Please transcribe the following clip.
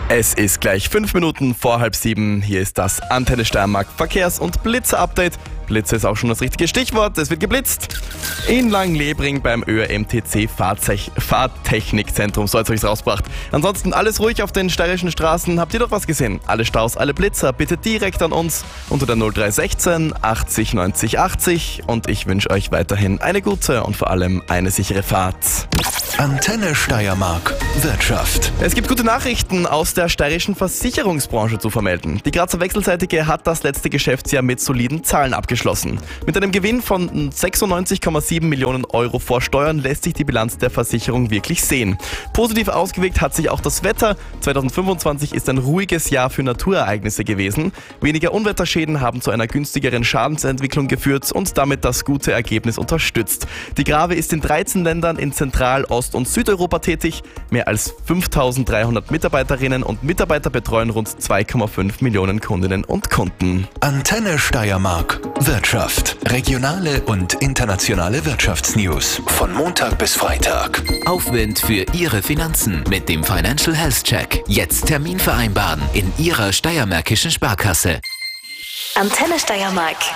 Es ist gleich 5 Minuten vor halb 7. Hier ist das Antenne Steiermark Verkehrs- und Blitzer-Update. Blitze ist auch schon das richtige Stichwort. Es wird geblitzt. In Langlebring beim ÖMTC Fahrtechnikzentrum. So, jetzt habe ich es rausgebracht. Ansonsten alles ruhig auf den steirischen Straßen. Habt ihr doch was gesehen? Alle Staus, alle Blitzer, bitte direkt an uns unter der 0316 80 90 80. Und ich wünsche euch weiterhin eine gute und vor allem eine sichere Fahrt. Antenne Steiermark Wirtschaft. Es gibt gute Nachrichten aus der steirischen Versicherungsbranche zu vermelden. Die Grazer Wechselseitige hat das letzte Geschäftsjahr mit soliden Zahlen abgeschlossen. Mit einem Gewinn von 96,7 Millionen Euro vor Steuern lässt sich die Bilanz der Versicherung wirklich sehen. Positiv ausgewirkt hat sich auch das Wetter. 2025 ist ein ruhiges Jahr für Naturereignisse gewesen. Weniger Unwetterschäden haben zu einer günstigeren Schadensentwicklung geführt und damit das gute Ergebnis unterstützt. Die Grave ist in 13 Ländern in Zentral-, Ost- und Südeuropa tätig. Mehr als 5.300 Mitarbeiterinnen und Mitarbeiter betreuen rund 2,5 Millionen Kundinnen und Kunden. Antenne Steiermark Wirtschaft. Regionale und internationale Wirtschaftsnews. Von Montag bis Freitag. Aufwind für Ihre Finanzen mit dem Financial Health Check. Jetzt Termin vereinbaren in Ihrer steiermärkischen Sparkasse. Antenne Steiermark.